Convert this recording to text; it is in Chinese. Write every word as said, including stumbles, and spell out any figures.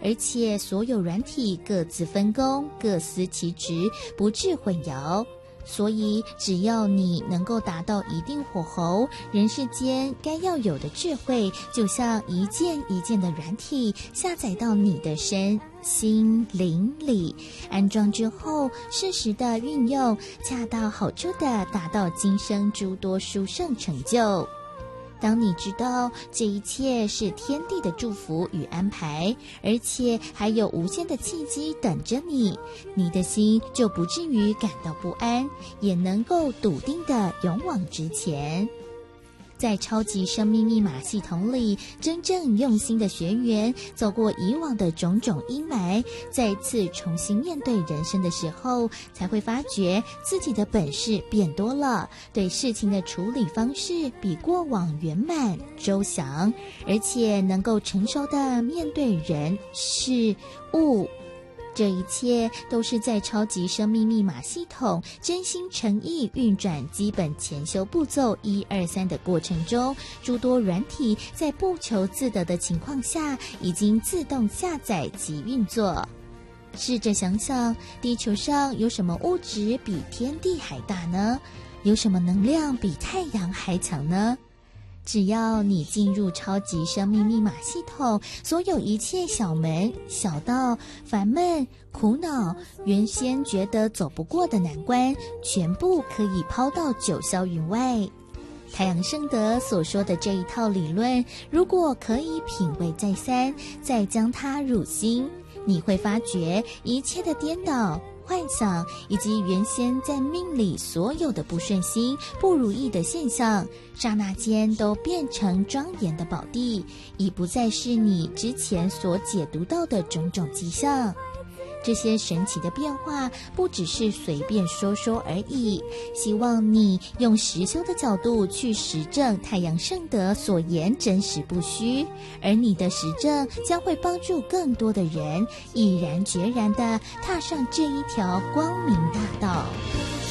而且所有软体各自分工，各司其职，不致混淆。所以只要你能够达到一定火候，人世间该要有的智慧，就像一件一件的软体下载到你的身心灵里，安装之后适时的运用，恰到好处的达到今生诸多殊胜成就。当你知道这一切是天地的祝福与安排，而且还有无限的契机等着你，你的心就不至于感到不安，也能够笃定地勇往直前。在超级生命密码系统里，真正用心的学员走过以往的种种阴霾，再次重新面对人生的时候，才会发觉自己的本事变多了，对事情的处理方式比过往圆满周详，而且能够成熟的面对人事物。这一切都是在超级生命密码系统真心诚意运转基本前修步骤一二三的过程中，诸多软体在不求自得的情况下，已经自动下载及运作。试着想想，地球上有什么物质比天地还大呢？有什么能量比太阳还强呢？只要你进入超级生命密码系统，所有一切小门小道、烦闷苦恼，原先觉得走不过的难关，全部可以抛到九霄云外。太阳圣德所说的这一套理论，如果可以品味再三，再将它入心，你会发觉一切的颠倒幻想，以及原先在命里所有的不顺心、不如意的现象，刹那间都变成庄严的宝地，已不再是你之前所解读到的种种迹象。这些神奇的变化不只是随便说说而已，希望你用实修的角度去实证太阳圣德所言真实不虚，而你的实证将会帮助更多的人毅然决然地踏上这一条光明大道。